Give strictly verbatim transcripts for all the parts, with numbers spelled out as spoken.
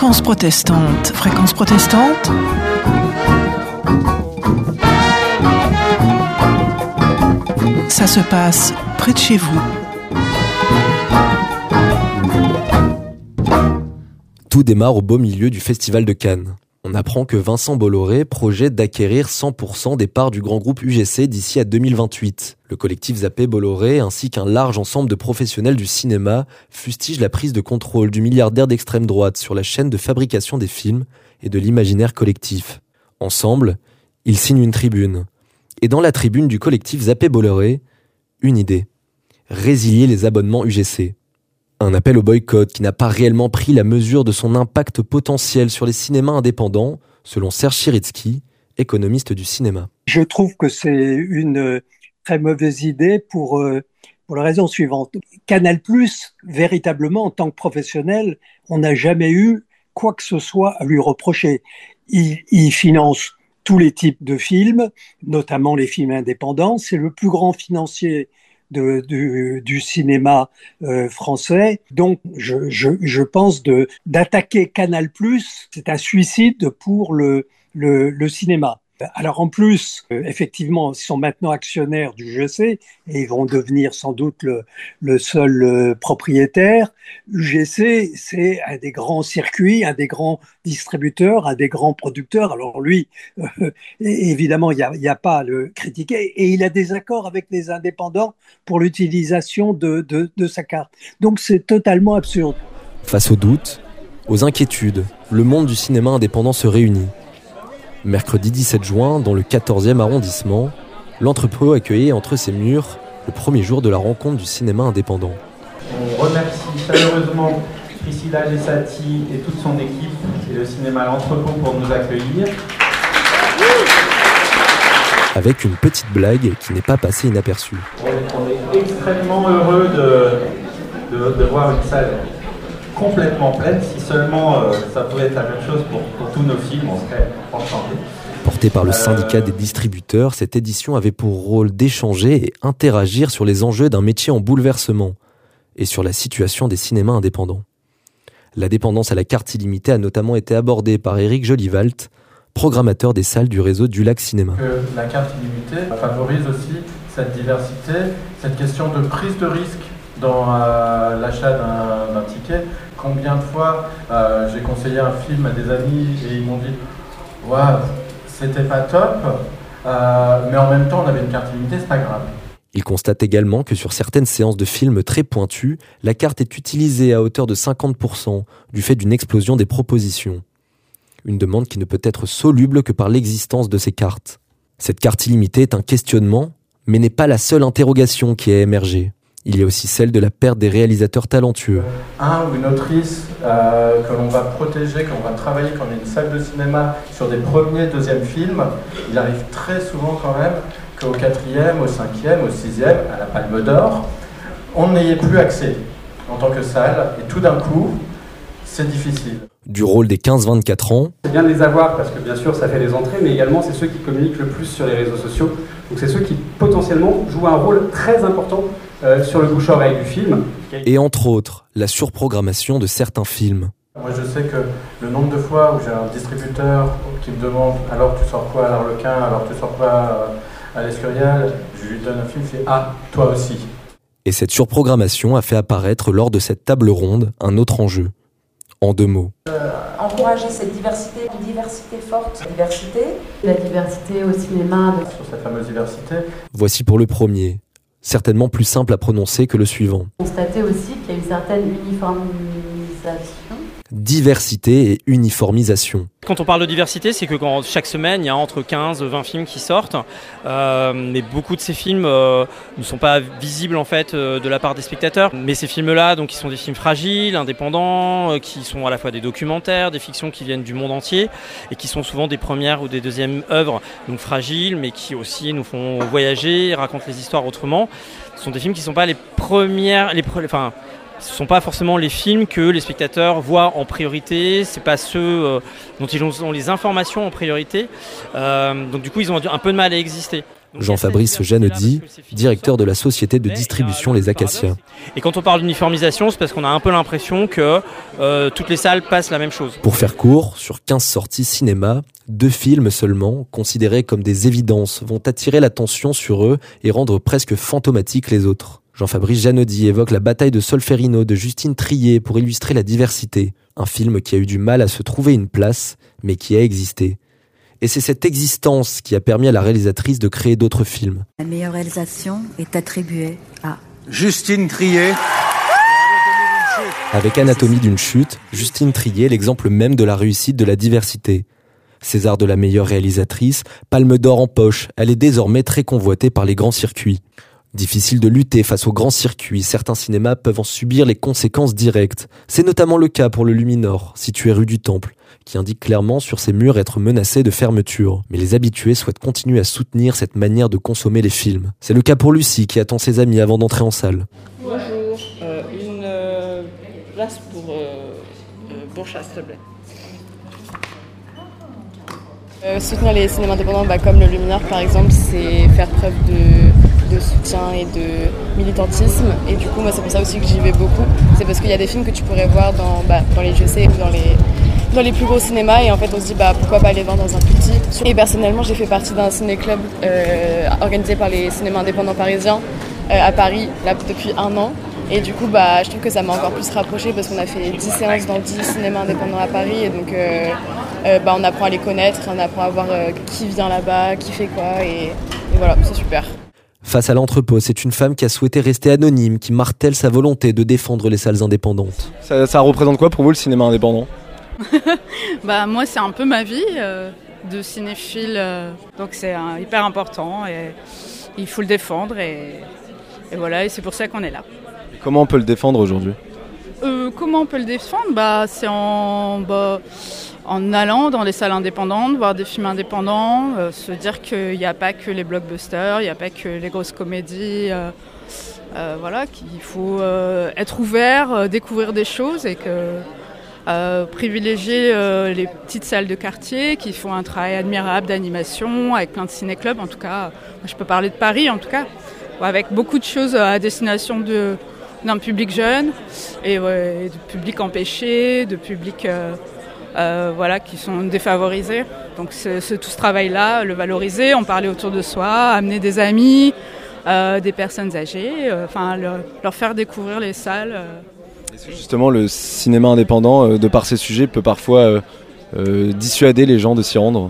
Fréquence protestante. Fréquence protestante. Ça se passe près de chez vous. Tout démarre au beau milieu du Festival de Cannes. On apprend que Vincent Bolloré projette d'acquérir cent pour cent des parts du grand groupe U G C d'ici à deux mille vingt-huit. Le collectif Zappé Bolloré ainsi qu'un large ensemble de professionnels du cinéma fustigent la prise de contrôle du milliardaire d'extrême droite sur la chaîne de fabrication des films et de l'imaginaire collectif. Ensemble, ils signent une tribune. Et dans la tribune du collectif Zappé Bolloré, une idée. Résilier les abonnements U G C. Un appel au boycott qui n'a pas réellement pris la mesure de son impact potentiel sur les cinémas indépendants, selon Serge Chiritzky, économiste du cinéma. Je trouve que c'est une très mauvaise idée pour, euh, pour la raison suivante. Canal+, véritablement, en tant que professionnel, on n'a jamais eu quoi que ce soit à lui reprocher. Il, il finance tous les types de films, notamment les films indépendants. C'est le plus grand financier De, du, du cinéma euh, français. Donc, je, je, je pense de, d'attaquer Canal+, c'est un suicide pour le, le, le cinéma. Alors en plus, euh, effectivement, ils sont maintenant actionnaires du U G C et ils vont devenir sans doute le, le seul euh, propriétaire. U G C, c'est un des grands circuits, un des grands distributeurs, un des grands producteurs. Alors lui, euh, évidemment, il n'y a, il y a pas à le critiquer et il a des accords avec les indépendants pour l'utilisation de, de, de sa carte. Donc c'est totalement absurde. Face aux doutes, aux inquiétudes, le monde du cinéma indépendant se réunit. Mercredi dix-sept juin, dans le quatorzième arrondissement, l'entrepôt accueillait entre ses murs le premier jour de la rencontre du cinéma indépendant. On remercie chaleureusement Priscilla Gessati et toute son équipe et le cinéma L'Entrepôt pour nous accueillir. Avec une petite blague qui n'est pas passée inaperçue. On est, on est extrêmement heureux de, de, de voir une salle complètement pleine. Si seulement euh, ça pouvait être la même chose pour, pour tous nos films, on serait enchantés. Portée par le syndicat des distributeurs, cette édition avait pour rôle d'échanger et interagir sur les enjeux d'un métier en bouleversement et sur la situation des cinémas indépendants. La dépendance à la carte illimitée a notamment été abordée par Éric Jolivalt, programmateur des salles du réseau du Lac Cinéma. Que la carte illimitée favorise aussi cette diversité, cette question de prise de risque dans euh, l'achat d'un, d'un ticket. Combien de fois euh, j'ai conseillé un film à des amis et ils m'ont dit « Waouh, c'était pas top, euh, mais en même temps on avait une carte illimitée, c'est pas grave ». Il constate également que sur certaines séances de films très pointues, la carte est utilisée à hauteur de cinquante pour cent du fait d'une explosion des propositions. Une demande qui ne peut être soluble que par l'existence de ces cartes. Cette carte illimitée est un questionnement, mais n'est pas la seule interrogation qui a émergé. Il y a aussi celle de la perte des réalisateurs talentueux. Un ou une autrice euh, que l'on va protéger, que l'on va travailler, quand on est une salle de cinéma sur des premiers, deuxièmes films, il arrive très souvent quand même qu'au quatrième, au cinquième, au sixième, à la Palme d'Or, on n'y ait plus accès en tant que salle, et tout d'un coup, c'est difficile. Du rôle des quinze vingt-quatre ans. C'est bien de les avoir parce que bien sûr ça fait des entrées, mais également c'est ceux qui communiquent le plus sur les réseaux sociaux. Donc c'est ceux qui potentiellement jouent un rôle très important euh, sur le bouche-oreille du film. Et entre autres, la surprogrammation de certains films. Moi je sais que le nombre de fois où j'ai un distributeur qui me demande « alors tu sors quoi à l'Arlequin, alors tu sors quoi à l'Escurial ?» Je lui donne un film, il fait « ah, toi aussi ». Et cette surprogrammation a fait apparaître lors de cette table ronde un autre enjeu. En deux mots. Euh, encourager cette diversité, une diversité forte, diversité. La diversité au cinéma. De... Sur cette fameuse diversité. Voici pour le premier, certainement plus simple à prononcer que le suivant. Constater aussi qu'il y a une certaine uniformisation. Diversité et uniformisation. Quand on parle de diversité, c'est que quand, chaque semaine, il y a entre quinze et vingt films qui sortent. Euh, mais beaucoup de ces films euh, ne sont pas visibles en fait, euh, de la part des spectateurs. Mais ces films-là, donc, ils sont des films fragiles, indépendants, euh, qui sont à la fois des documentaires, des fictions qui viennent du monde entier et qui sont souvent des premières ou des deuxièmes œuvres, donc fragiles, mais qui aussi nous font voyager, racontent les histoires autrement. Ce sont des films qui ne sont pas les premières... Les pre... enfin, ce ne sont pas forcément les films que les spectateurs voient en priorité, ce n'est pas ceux euh, dont ils ont les informations en priorité. Euh, donc du coup, ils ont un peu de mal à exister. Jean-Fabrice Jeannedy, directeur de la société de distribution Les Acacias. Et quand on parle d'uniformisation, c'est parce qu'on a un peu l'impression que euh, toutes les salles passent la même chose. Pour faire court, sur quinze sorties cinéma, deux films seulement, considérés comme des évidences, vont attirer l'attention sur eux et rendre presque fantomatiques les autres. Jean-Fabrice Jeannedy évoque La bataille de Solferino de Justine Triet pour illustrer la diversité. Un film qui a eu du mal à se trouver une place, mais qui a existé. Et c'est cette existence qui a permis à la réalisatrice de créer d'autres films. La meilleure réalisation est attribuée à Justine Triet. Avec Anatomie d'une chute, Justine Triet est l'exemple même de la réussite de la diversité. César de la meilleure réalisatrice, Palme d'or en poche, elle est désormais très convoitée par les grands circuits. Difficile de lutter face aux grands circuits, certains cinémas peuvent en subir les conséquences directes. C'est notamment le cas pour le Luminor, situé rue du Temple, qui indique clairement sur ses murs être menacé de fermeture. Mais les habitués souhaitent continuer à soutenir cette manière de consommer les films. C'est le cas pour Lucie, qui attend ses amis avant d'entrer en salle. Bonjour, euh, une euh, place pour euh, euh, Bourchasse, s'il te plaît. Euh, soutenir les cinémas indépendants, bah, comme le Luminor par exemple, c'est faire preuve de, de soutien et de militantisme. Et du coup, moi, c'est pour ça aussi que j'y vais beaucoup. C'est parce qu'il y a des films que tu pourrais voir dans, bah, dans les G C ou dans les, dans les plus gros cinémas. Et en fait, on se dit bah, pourquoi pas les voir dans un plus petit. Et personnellement, j'ai fait partie d'un ciné-club euh, organisé par les cinémas indépendants parisiens euh, à Paris là, depuis un an. Et du coup, bah, je trouve que ça m'a encore plus rapprochée parce qu'on a fait dix séances dans dix cinémas indépendants à Paris. Et donc, euh, euh, bah, on apprend à les connaître, on apprend à voir euh, qui vient là-bas, qui fait quoi. Et, et voilà, c'est super. Face à l'entrepôt, c'est une femme qui a souhaité rester anonyme, qui martèle sa volonté de défendre les salles indépendantes. Ça, ça représente quoi pour vous le cinéma indépendant ? Bah, moi, c'est un peu ma vie euh, de cinéphile. Euh, donc c'est euh, hyper important et il faut le défendre. Et, et voilà, et c'est pour ça qu'on est là. Comment on peut le défendre aujourd'hui ? euh, Comment on peut le défendre ? bah, C'est en, bah, en allant dans les salles indépendantes, voir des films indépendants, euh, se dire qu'il n'y a pas que les blockbusters, il n'y a pas que les grosses comédies. Euh, euh, voilà, qu'il faut euh, être ouvert, euh, découvrir des choses et que euh, privilégier euh, les petites salles de quartier qui font un travail admirable d'animation avec plein de ciné-clubs. En tout cas, moi, je peux parler de Paris en tout cas, avec beaucoup de choses à destination de d'un public jeune et ouais, de public empêché, de public euh, euh, voilà, qui sont défavorisés. Donc c'est, c'est tout ce travail-là, le valoriser, en parler autour de soi, amener des amis, euh, des personnes âgées, euh, enfin leur, leur faire découvrir les salles. Euh. Justement, le cinéma indépendant, euh, de par ces sujets, peut parfois euh, euh, dissuader les gens de s'y rendre.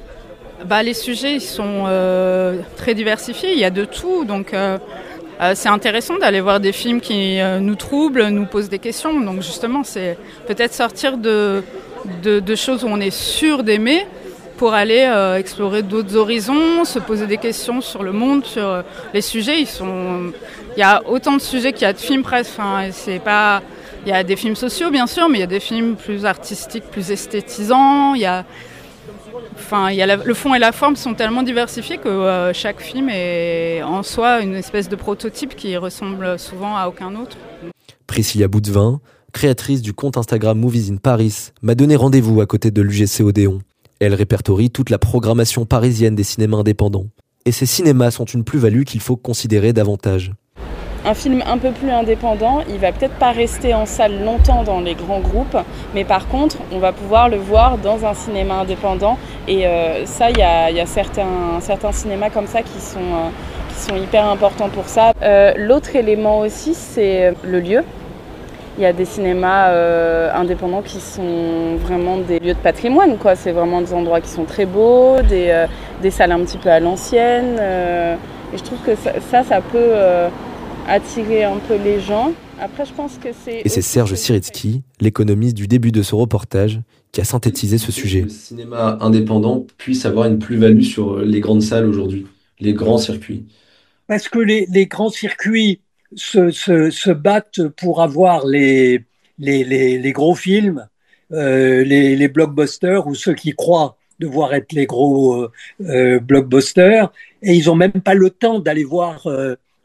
Bah, les sujets ils sont euh, très diversifiés, il y a de tout, donc euh, Euh, c'est intéressant d'aller voir des films qui euh, nous troublent, nous posent des questions. Donc justement, c'est peut-être sortir de, de, de choses où on est sûr d'aimer pour aller euh, explorer d'autres horizons, se poser des questions sur le monde, sur euh, les sujets. Ils sont... Il y a autant de sujets qu'il y a de films presque. Enfin, c'est pas... Il y a des films sociaux, bien sûr, mais il y a des films plus artistiques, plus esthétisants. Il y a... Enfin, il y a la, le fond et la forme sont tellement diversifiés que euh, chaque film est en soi une espèce de prototype qui ressemble souvent à aucun autre. Priscilla Boutvin, créatrice du compte Instagram Movies in Paris, m'a donné rendez-vous à côté de l'U G C Odéon. Elle répertorie toute la programmation parisienne des cinémas indépendants. Et ces cinémas sont une plus-value qu'il faut considérer davantage. Un film un peu plus indépendant, il va peut-être pas rester en salle longtemps dans les grands groupes, mais par contre, on va pouvoir le voir dans un cinéma indépendant. Et euh, ça, il y a, y a certains, certains cinémas comme ça qui sont, euh, qui sont hyper importants pour ça. Euh, l'autre élément aussi, c'est le lieu. Il y a des cinémas euh, indépendants qui sont vraiment des lieux de patrimoine, quoi. C'est vraiment des endroits qui sont très beaux, des, euh, des salles un petit peu à l'ancienne. Euh, et je trouve que ça, ça, ça peut... Euh, attirer un peu les gens. Après, je pense que c'est... Et c'est Serge Siritsky, l'économiste du début de ce reportage, qui a synthétisé ce sujet. Le cinéma indépendant puisse avoir une plus-value sur les grandes salles aujourd'hui, les grands circuits. Parce que les, les grands circuits se, se, se battent pour avoir les, les, les, les gros films, euh, les, les blockbusters, ou ceux qui croient devoir être les gros euh, blockbusters, et ils n'ont même pas le temps d'aller voir... Euh,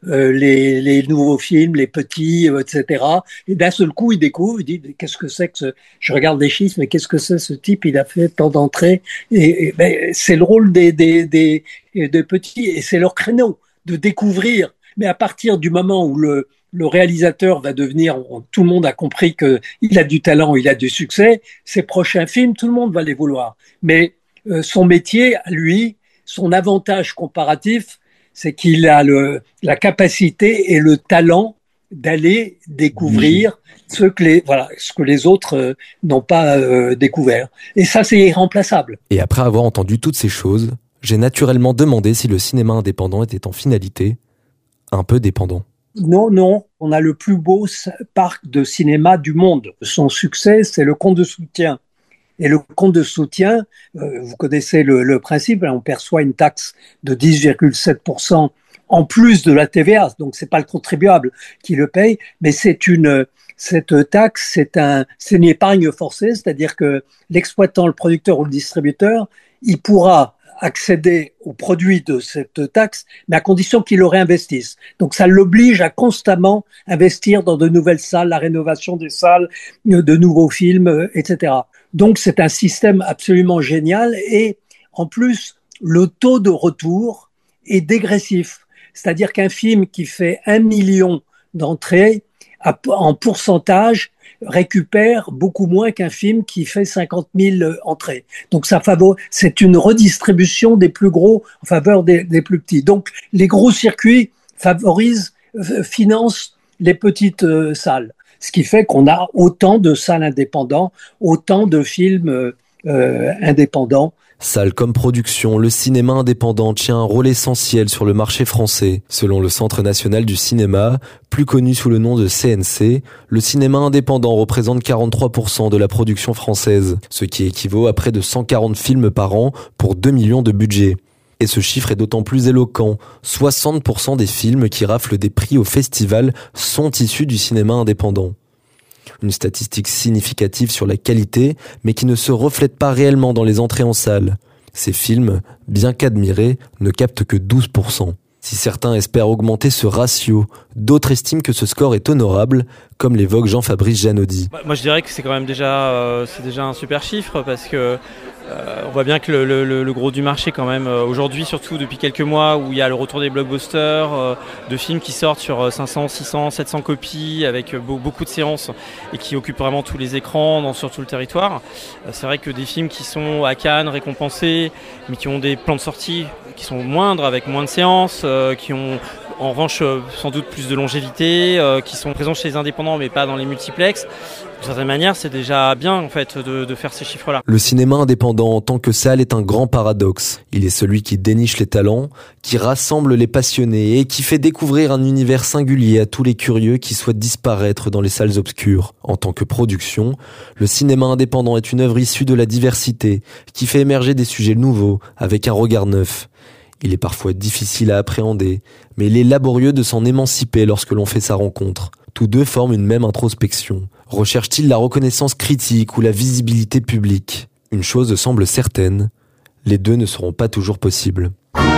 euh, les, les nouveaux films, les petits, euh, et cetera. Et d'un seul coup, il découvre, il dit qu'est-ce que c'est que ce... Je regarde les chiffres, mais qu'est-ce que c'est ce type? Il a fait tant d'entrées. Et, et ben, c'est le rôle des, des, des, des petits, et c'est leur créneau de découvrir. Mais à partir du moment où le, le réalisateur va devenir, tout le monde a compris qu'il a du talent, il a du succès, ses prochains films, tout le monde va les vouloir. Mais euh, son métier, lui, son avantage comparatif, c'est qu'il a le, la capacité et le talent d'aller découvrir ce que les, voilà, ce que les autres euh, n'ont pas euh, découvert. Et ça, c'est irremplaçable. Et après avoir entendu toutes ces choses, j'ai naturellement demandé si le cinéma indépendant était en finalité un peu dépendant. Non, non, on a le plus beau parc de cinéma du monde. Son succès, c'est le compte de soutien. Et le compte de soutien, euh, vous connaissez le, le principe, on perçoit une taxe de dix virgule sept pour cent en plus de la T V A, donc c'est pas le contribuable qui le paye, mais c'est une cette taxe, c'est un c'est une épargne forcée, c'est-à-dire que l'exploitant, le producteur ou le distributeur, il pourra accéder aux produits de cette taxe, mais à condition qu'il le réinvestisse. Donc ça l'oblige à constamment investir dans de nouvelles salles, la rénovation des salles, de nouveaux films, et cetera. Donc c'est un système absolument génial et en plus le taux de retour est dégressif. C'est-à-dire qu'un film qui fait un million d'entrées en pourcentage récupère beaucoup moins qu'un film qui fait cinquante mille entrées. Donc ça favorise, c'est une redistribution des plus gros en faveur des, des plus petits. Donc les gros circuits favorisent, euh, financent les petites euh, salles. Ce qui fait qu'on a autant de salles indépendantes, autant de films euh, euh, indépendants. Salle comme production, le cinéma indépendant tient un rôle essentiel sur le marché français. Selon le Centre national du cinéma, plus connu sous le nom de C N C, le cinéma indépendant représente quarante-trois pour cent de la production française, ce qui équivaut à près de cent quarante films par an pour deux millions de budget. Et ce chiffre est d'autant plus éloquent. soixante pour cent des films qui raflent des prix au festival sont issus du cinéma indépendant. Une statistique significative sur la qualité, mais qui ne se reflète pas réellement dans les entrées en salle. Ces films, bien qu'admirés, ne captent que douze pour cent. Si certains espèrent augmenter ce ratio, d'autres estiment que ce score est honorable, comme l'évoque Jean-Fabrice Janaudy. Moi je dirais que c'est quand même déjà, euh, c'est déjà un super chiffre parce que euh, on voit bien que le, le, le gros du marché quand même euh, aujourd'hui, surtout depuis quelques mois où il y a le retour des blockbusters, euh, de films qui sortent sur cinq cents, six cents, sept cents copies avec euh, beaucoup de séances et qui occupent vraiment tous les écrans dans, sur tout le territoire. Euh, c'est vrai que des films qui sont à Cannes récompensés mais qui ont des plans de sortie qui sont moindres avec moins de séances, euh, qui ont en revanche euh, sans doute plus de longévité, euh, qui sont présents chez les indépendants mais pas dans les multiplexes. D'une certaine manière, c'est déjà bien en fait de, de faire ces chiffres-là. Le cinéma indépendant en tant que salle est un grand paradoxe. Il est celui qui déniche les talents, qui rassemble les passionnés et qui fait découvrir un univers singulier à tous les curieux qui souhaitent disparaître dans les salles obscures. En tant que production, le cinéma indépendant est une œuvre issue de la diversité, qui fait émerger des sujets nouveaux avec un regard neuf. Il est parfois difficile à appréhender, mais il est laborieux de s'en émanciper lorsque l'on fait sa rencontre. Tous deux forment une même introspection. Recherchent-ils la reconnaissance critique ou la visibilité publique ? Une chose semble certaine, les deux ne seront pas toujours possibles.